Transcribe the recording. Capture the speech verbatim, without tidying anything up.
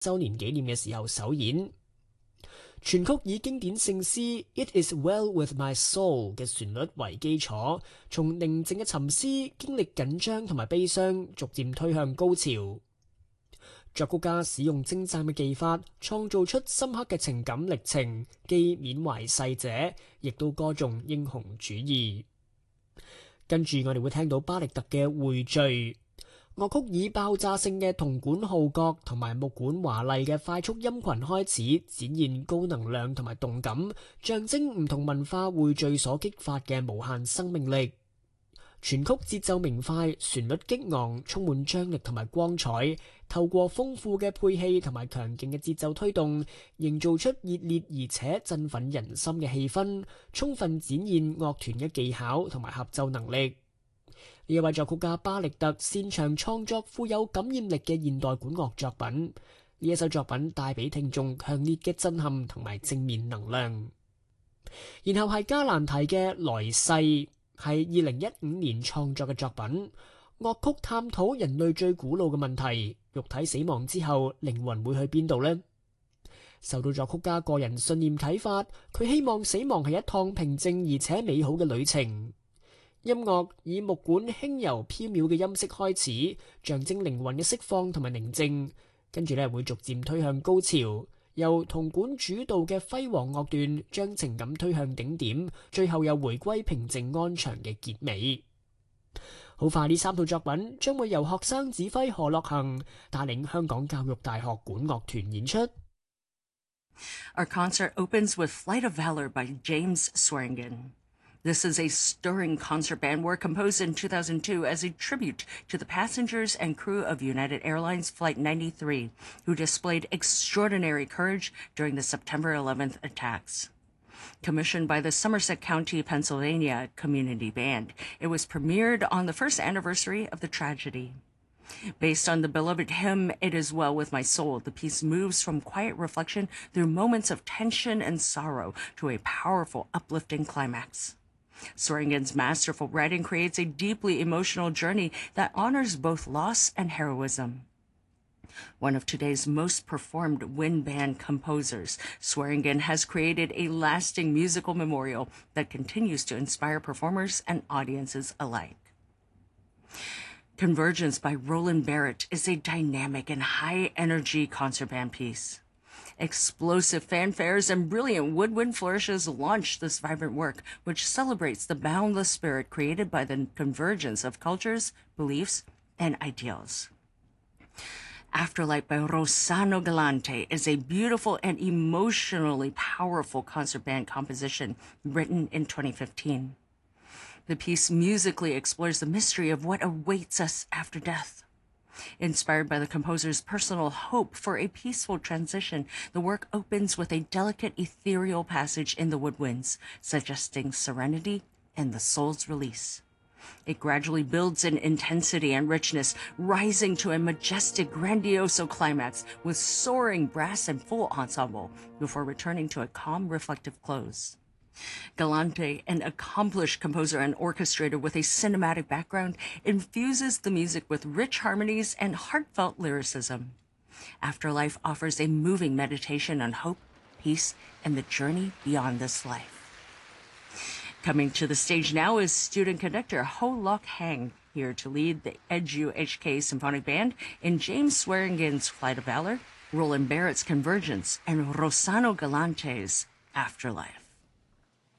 週年紀念嘅時候首演。全曲以經典聖詩 It Is Well With My Soul 嘅旋律為基礎，從寧靜嘅沉思、經歷緊張同埋悲傷，逐漸推向高潮。作曲家使用精湛嘅技法，創造出深刻嘅情感歷程，既緬懷逝者，亦都歌頌英雄主義。跟住我哋會聽到巴力特嘅匯聚。樂曲以爆炸性嘅銅管號角同埋木管華麗嘅快速音群開始，展現高能量同埋動感，象徵唔同文化匯聚所激發嘅無限生命力。全曲節奏明快，旋律激昂，充滿張力同埋光彩，透過豐富嘅配器同埋強勁嘅節奏推動，營造出熱烈而且振奮人心嘅氣氛，充分展現樂團嘅技巧同埋合奏能力。呢一位作曲家巴力特擅長創作富有感染力嘅現代管樂作品，呢一首作品帶俾聽眾強烈嘅震撼同埋正面能量。然後係加蘭提嘅來世，係二零一五年創作嘅作品，樂曲探討人類最古老嘅問題：肉體死亡之後，靈魂會去邊度呢？受到作曲家個人信念啟發，佢希望死亡係一趟平靜而且美好嘅旅程。音樂以木管輕柔飄渺嘅音色開始，象徵靈魂嘅釋放同埋寧靜，跟住咧會逐漸推向高潮，由銅管主導嘅輝煌樂段將情感推向頂點，最後又回歸平靜安詳嘅結尾。好快呢三套作品將會由學生指揮何樂恒帶領香港教育大學管樂團演出。 Our concert opens with Flight of Valor by James Swearingen. This is a stirring concert band work composed in two thousand two as a tribute to the passengers and crew of United Airlines Flight ninety-three, who displayed extraordinary courage during the September eleventh attacks. Commissioned by the Somerset County, Pennsylvania Community Band, it was premiered on the first anniversary of the tragedy. Based on the beloved hymn, It Is Well With My Soul, the piece moves from quiet reflection through moments of tension and sorrow to a powerful, uplifting climax. Swearingen's masterful writing creates a deeply emotional journey that honors both loss and heroism. One of today's most performed wind band composers, Swearingen has created a lasting musical memorial that continues to inspire performers and audiences alike. Convergence by Roland Barrett is a dynamic and high-energy concert band piece. Explosive fanfares and brilliant woodwind flourishes launch this vibrant work, which celebrates the boundless spirit created by the convergence of cultures, beliefs, and ideals. Afterlife by Rossano Galante is a beautiful and emotionally powerful concert band composition written in twenty fifteen. The piece musically explores the mystery of what awaits us after death. Inspired by the composer's personal hope for a peaceful transition, the work opens with a delicate ethereal passage in the woodwinds, suggesting serenity and the soul's release. It gradually builds in intensity and richness, rising to a majestic, grandioso climax with soaring brass and full ensemble, before returning to a calm, reflective close. Galante, an accomplished composer and orchestrator with a cinematic background, infuses the music with rich harmonies and heartfelt lyricism. Afterlife offers a moving meditation on hope, peace, and the journey beyond this life. Coming to the stage now is student conductor Ho Lok Hang, here to lead the Edu H K Symphonic Band in James Swearingen's Flight of Valor, Roland Barrett's Convergence, and Rossano Galante's Afterlife.